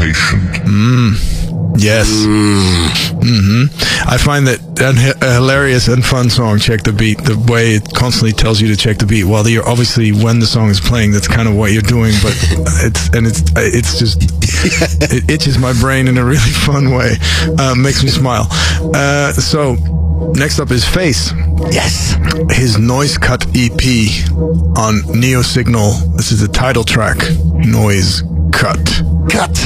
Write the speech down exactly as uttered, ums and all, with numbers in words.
patient. Mm. Yes. Mm. Mm-hmm. I find that a hilarious and fun song, Check the Beat, the way it constantly tells you to check the beat. While you're obviously, when the song is playing, that's kind of what you're doing, but it's, and it's, it's just, it itches my brain in a really fun way. Uh, makes me smile. Uh, so, next up is Face. Yes. His Noise Cut E P on Neo Signal. This is the title track, Noise Cut. Cut.